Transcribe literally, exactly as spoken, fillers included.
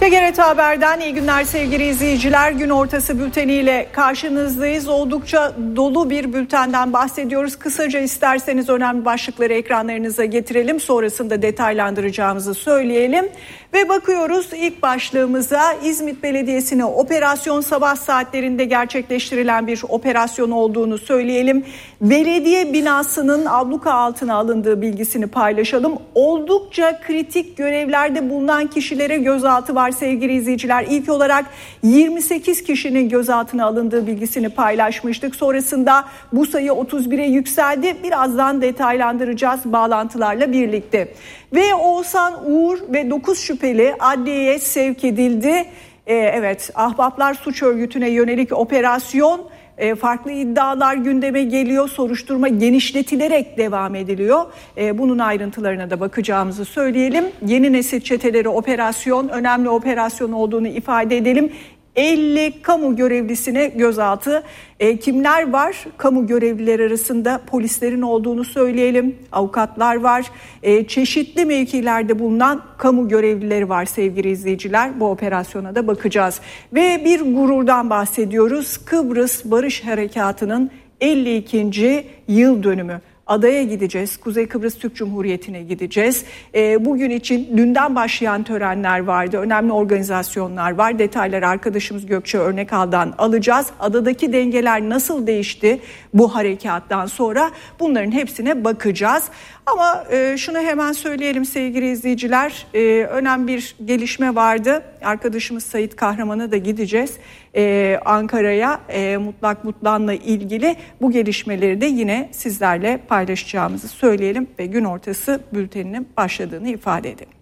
T G R T Haber'den iyi günler sevgili izleyiciler. Gün ortası bülteniyle karşınızdayız. Oldukça dolu bir bültenden bahsediyoruz. Kısaca isterseniz önemli başlıkları ekranlarınıza getirelim. Sonrasında detaylandıracağımızı söyleyelim. Ve bakıyoruz ilk başlığımıza. İzmit Belediyesi'ne operasyon sabah saatlerinde gerçekleştirilen bir operasyon olduğunu söyleyelim. Belediye binasının abluka altına alındığı bilgisini paylaşalım. Oldukça kritik görevlerde bulunan kişilere gözaltı var sevgili izleyiciler. İlk olarak yirmi sekiz kişinin gözaltına alındığı bilgisini paylaşmıştık. Sonrasında bu sayı otuz bire yükseldi. Birazdan detaylandıracağız bağlantılarla birlikte. Ve Oğuzhan Uğur ve dokuz şüpheli adliyeye sevk edildi. Ee, evet, Ahbaplar Suç Örgütü'ne yönelik operasyon, e, farklı iddialar gündeme geliyor. Soruşturma genişletilerek devam ediliyor. E, bunun ayrıntılarına da bakacağımızı söyleyelim. Yeni nesil çeteleri operasyon, önemli operasyon olduğunu ifade edelim. elli kamu görevlisine gözaltı. E, kimler var? Kamu görevlileri arasında polislerin olduğunu söyleyelim. Avukatlar var. E, çeşitli mevkilerde bulunan kamu görevlileri var sevgili izleyiciler. Bu operasyona da bakacağız. Ve bir gururdan bahsediyoruz. Kıbrıs Barış Harekatı'nın elli ikinci yıl dönümü. Adaya gideceğiz. Kuzey Kıbrıs Türk Cumhuriyeti'ne gideceğiz. E, bugün için dünden başlayan törenler vardı. Önemli organizasyonlar var. Detayları arkadaşımız Gökçe Örnekal'dan alacağız. Adadaki dengeler nasıl değişti bu harekattan sonra? Bunların hepsine bakacağız. Ama e, şunu hemen söyleyelim sevgili izleyiciler. E, önemli bir gelişme vardı. Arkadaşımız Sait Kahraman'a da gideceğiz. E, Ankara'ya e, Mutlak Mutlan'la ilgili bu gelişmeleri de yine sizlerle paylaşacağımızı söyleyelim ve gün ortası bülteninin başladığını ifade edelim.